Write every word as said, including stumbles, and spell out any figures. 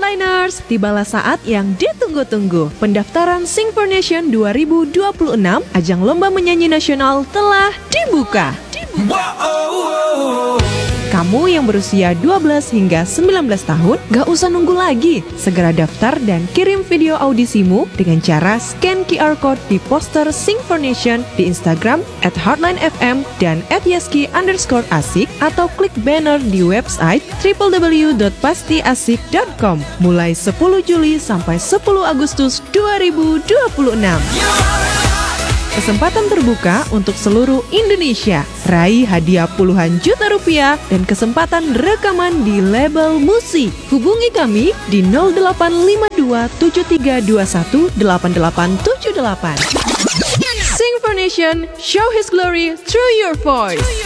Hardliners, tibalah saat yang ditunggu-tunggu. Pendaftaran Sing for Nation dua ribu dua puluh enam, ajang lomba menyanyi nasional telah dibuka. Kamu yang berusia dua belas hingga sembilan belas tahun, gak usah nunggu lagi. Segera daftar dan kirim video audisimu dengan cara scan Q R code di poster Sing for Nation di Instagram at hardline f m dan at yeski underscore asik atau klik banner di website w w w dot pasti asik dot com mulai sepuluh Juli sampai sepuluh Agustus dua ribu dua puluh enam. Kesempatan terbuka untuk seluruh Indonesia. Raih hadiah puluhan juta rupiah dan kesempatan rekaman di label musik. Hubungi kami di nol delapan lima dua tujuh tiga dua satu delapan delapan tujuh delapan. Sing for Nation, show his glory through your voice.